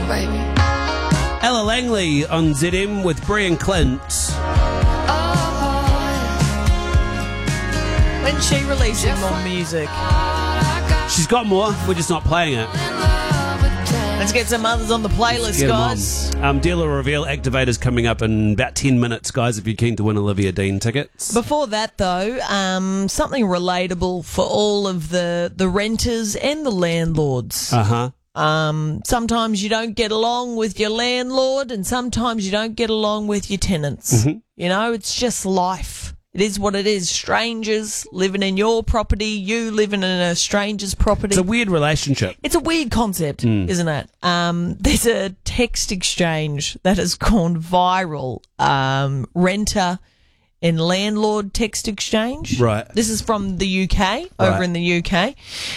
baby. Ella Langley on ZM with Brian Clint. When's she releasing more music? She's got more, we're just not playing it. Let's get some others on the playlist, Get 'em guys. on. Deal or Reveal Activator's coming up in about 10 minutes, guys, if you're keen to win Olivia Dean tickets. Before that, though, something relatable for all of the renters and the landlords. Uh-huh. Sometimes you don't get along with your landlord and sometimes you don't get along with your tenants. Mm-hmm. You know, it's just life. It is what it is. Strangers living in your property, you living in a stranger's property. It's a weird relationship. It's a weird concept, isn't it? There's a text exchange that has gone viral. Renter and landlord text exchange. Right. This is from the UK, over in the UK.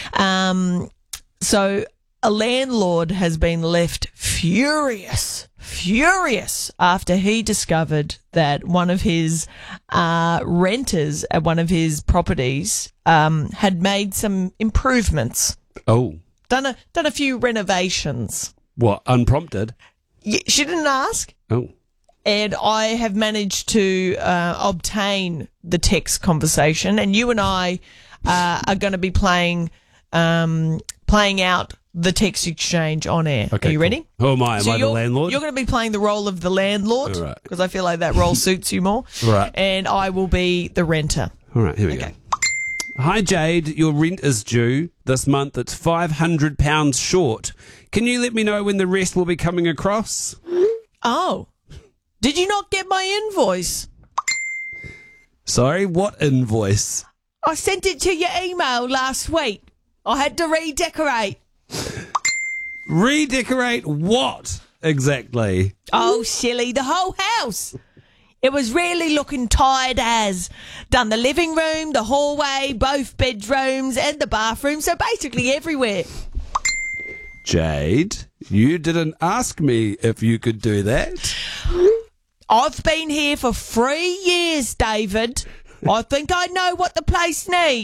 So a landlord has been left furious after he discovered that one of his renters at one of his properties had made some improvements. Oh. Done a few renovations. What, unprompted? She didn't ask. Oh. And I have managed to obtain the text conversation, and you and I are going to be playing out the text exchange on air. Okay, Are you ready? Who am I? Am I the landlord? You're going to be playing the role of the landlord All right. because I feel like that role suits you more. Right. And I will be the renter. All right, here we go. Hi, Jade. Your rent is due this month. It's £500 short. Can you let me know when the rest will be coming across? Oh. Did you not get my invoice? Sorry, what invoice? I sent it to your email last week. I had to redecorate. Redecorate what exactly? Oh, silly, the whole house. It was really looking tired as. Done the living room, the hallway, both bedrooms and the bathroom, so basically everywhere. Jade, you didn't ask me if you could do that. I've been here for 3 years, David. I think I know what the place needs.